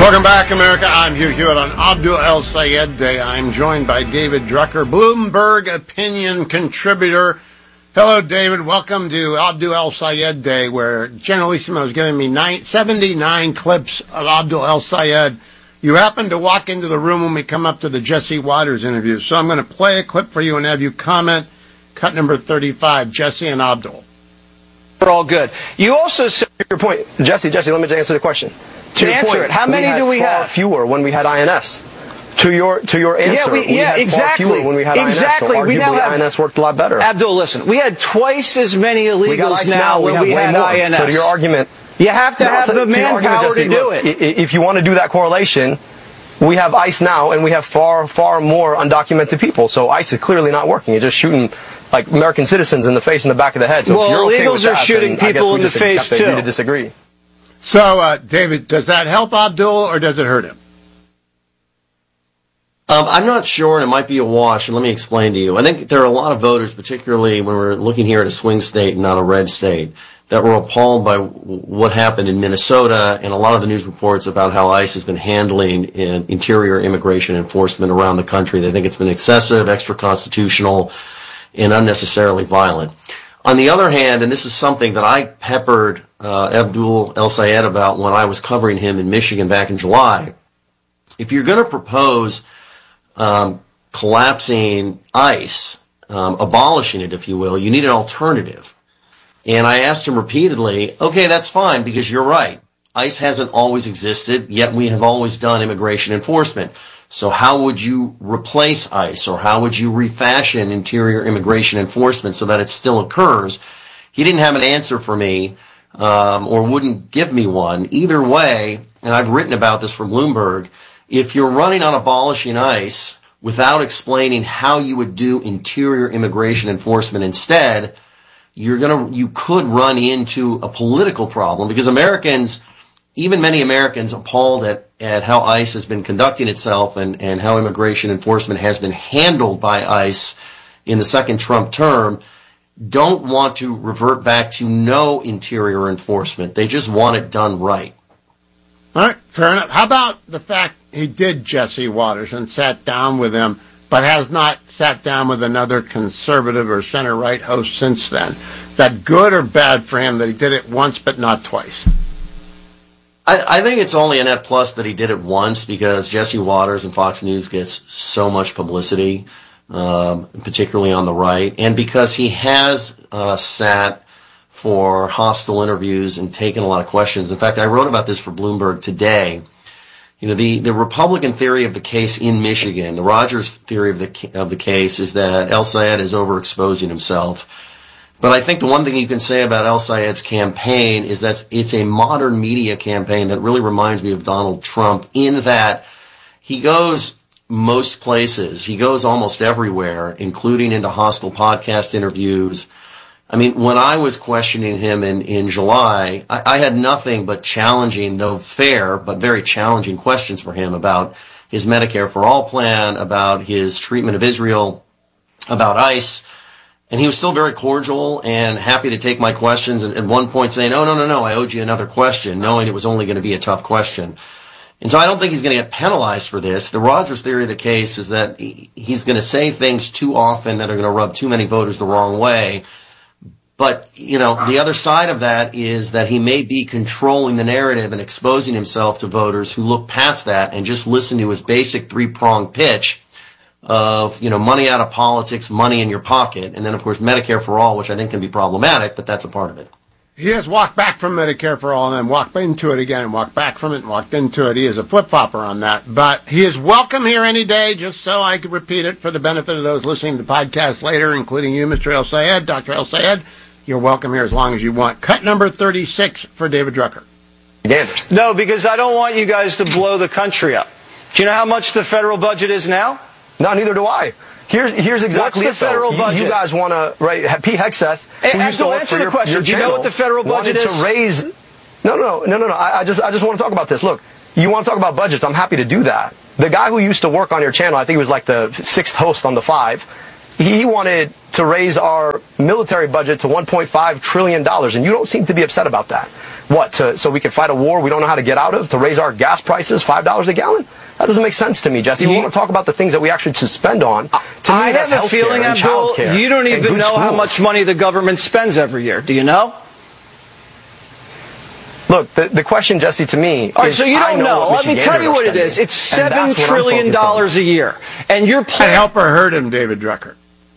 Welcome back, America. I'm Hugh Hewitt on Abdul El Sayed Day. I'm joined by David Drucker, Bloomberg opinion contributor. Hello, David. Welcome to Abdul El Sayed Day, where Generalissimo is giving me 79 clips of Abdul El Sayed. You happened to walk into the room when we come up to the Jesse Waters interview, so I'm going to play a clip for you and have you comment. Cut number 35, Jesse and Abdul. We're all good. You also said your point, Jesse. Let me answer the question. To answer it, how many do we have? Fewer when we had INS. To your answer, we had exactly. far fewer when we had INS. So arguably, we now have, INS worked a lot better. Abdul, listen, we had twice as many illegals now when we had INS. So to your argument, you have to have the manpower to do it. If you want to do that correlation, we have ICE now, and we have far more undocumented people. So ICE is clearly not working. It's just shooting like American citizens in the face and the back of the head. So well, if you're okay illegals with that, are shooting people in the face too. To disagree. So, David, does that help Abdul or does it hurt him? I'm not sure, and it might be a wash, and let me explain to you. I think there are a lot of voters, particularly when we're looking here at a swing state and not a red state, that were appalled by what happened in Minnesota and a lot of the news reports about how ICE has been handling interior immigration enforcement around the country. They think it's been excessive, extra-constitutional, and unnecessarily violent. On the other hand, and this is something that I peppered Abdul El Sayed about when I was covering him in Michigan back in July, if you're going to propose collapsing ICE, abolishing it, if you will, you need an alternative. And I asked him repeatedly, okay, that's fine, because you're right. ICE hasn't always existed, yet we have always done immigration enforcement. So how would you replace ICE, or how would you refashion interior immigration enforcement so that it still occurs? He didn't have an answer for me, or wouldn't give me one. Either way, and I've written about this for Bloomberg, if you're running on abolishing ICE without explaining how you would do interior immigration enforcement instead, you could run into a political problem, because Americans, even many Americans, appalled at how ICE has been conducting itself and how immigration enforcement has been handled by ICE in the second Trump term, don't want to revert back to no interior enforcement. They just want it done right. All right, fair enough. How about the fact he did Jesse Waters and sat down with him, but has not sat down with another conservative or center-right host since then? Is that good or bad for him that he did it once but not twice? I think it's only a net plus that he did it once, because Jesse Waters and Fox News gets so much publicity, particularly on the right, and because he has sat for hostile interviews and taken a lot of questions. In fact, I wrote about this for Bloomberg today. You know, the Republican theory of the case in Michigan, the Rogers theory of the case, is that El Sayed is overexposing himself. But I think the one thing you can say about El Sayed's campaign is that it's a modern media campaign that really reminds me of Donald Trump, in that he goes most places. He goes almost everywhere, including into hostile podcast interviews. I mean, when I was questioning him in July, I had nothing but challenging, though fair, but very challenging questions for him about his Medicare for All plan, about his treatment of Israel, about ICE. And he was still very cordial and happy to take my questions, and at one point saying, oh, no, I owed you another question, knowing it was only going to be a tough question. And so I don't think he's going to get penalized for this. The Rogers theory of the case is that he's going to say things too often that are going to rub too many voters the wrong way. But, you know, the other side of that is that he may be controlling the narrative and exposing himself to voters who look past that and just listen to his basic three-pronged pitch of, you know, money out of politics, money in your pocket, and then, of course, Medicare for All, which I think can be problematic, but that's a part of it. He has walked back from Medicare for All and then walked into it again and walked back from it and walked into it. He is a flip-flopper on that. But he is welcome here any day, just so I could repeat it for the benefit of those listening to the podcast later, including you, Mr. El Sayed, Dr. El Sayed. You're welcome here as long as you want. Cut number 36 for David Drucker. Danders. No, because I don't want you guys to blow the country up. Do you know how much the federal budget is now? No, neither do I. Here's exactly What's the federal budget? You guys want to, right? Pete Hegseth, who used to work for your channel, do you know what the federal budget is? To raise. No. I just want to talk about this. Look, you want to talk about budgets? I'm happy to do that. The guy who used to work on your channel, I think he was like the 6th host on the 5. he wanted to raise our military budget to $1.5 trillion, and you don't seem to be upset about that. What, so we can fight a war we don't know how to get out of, to raise our gas prices $5 a gallon? That doesn't make sense to me, Jesse. We want to talk about the things that we actually should spend on. To I me, that's have a feeling, Abdul, you don't even know how much money the government spends every year. Do you know? Look, the question, Jesse, to me All right, is, so you don't know. Let me tell you what it is. It's $7 trillion a year. And you're I help her hurt him, David Drucker.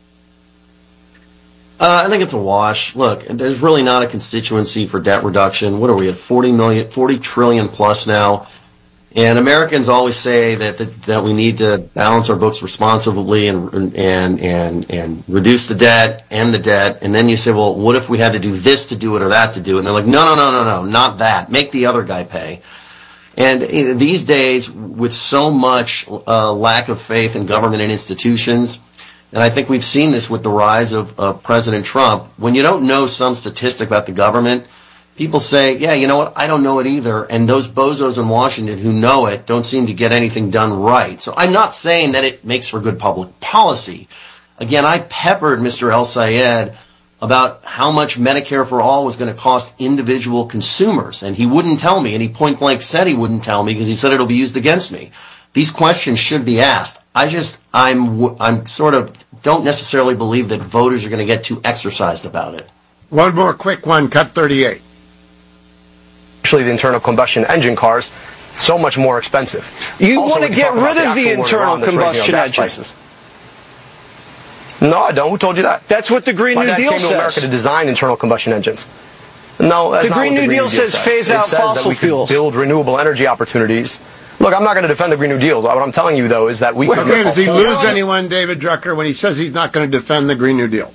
I think it's a wash. Look, there's really not a constituency for debt reduction. What are we at? 40 trillion plus now. And Americans always say that we need to balance our books responsibly and reduce the debt, end the debt. And then you say, well, what if we had to do this to do it or that to do it? And they're like, no, not that. Make the other guy pay. And these days, with so much lack of faith in government and institutions, and I think we've seen this with the rise of President Trump, when you don't know some statistic about the government, people say, yeah, you know what, I don't know it either, and those bozos in Washington who know it don't seem to get anything done right. So I'm not saying that it makes for good public policy. Again, I peppered Mr. El-Sayed about how much Medicare for All was going to cost individual consumers, and he wouldn't tell me, and he point blank said he wouldn't tell me because he said it'll be used against me. These questions should be asked. I'm sort of don't necessarily believe that voters are going to get too exercised about it. One more quick one, cut 38. Actually, the internal combustion engine cars, so much more expensive. You Also, want to we can get talk about rid the of the actual war in internal Iran that's raising our combustion gas engine. prices. No, I don't. Who told you that? That's what the Green My New dad Deal came to America to says. design internal combustion engines. No, that's The not Green what New Deal says phase out It says fossil that we fuels. could build renewable energy opportunities. Look, I'm not going to defend the Green New Deal. What I'm telling you, though, is that we could... Okay, does he lose anyone, David Drucker, when he says he's not going to defend the Green New Deal?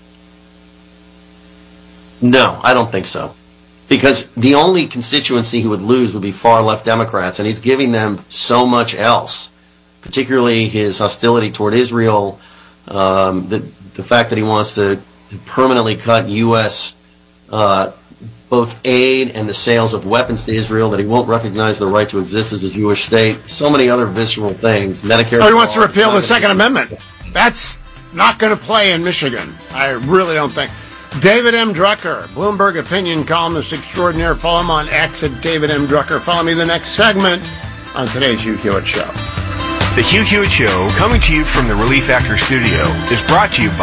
No, I don't think so. Because the only constituency he would lose would be far-left Democrats, and he's giving them so much else, particularly his hostility toward Israel, the fact that he wants to permanently cut U.S. Both aid and the sales of weapons to Israel, that he won't recognize the right to exist as a Jewish state, so many other visceral things. Medicare. Oh, he wants to repeal the Second Amendment. That's not going to play in Michigan. I really don't think. David M. Drucker, Bloomberg opinion columnist extraordinaire. Follow him on X at David M. Drucker. Follow me the next segment on today's Hugh Hewitt Show. The Hugh Hewitt Show, coming to you from the Relief Actor Studio, is brought to you by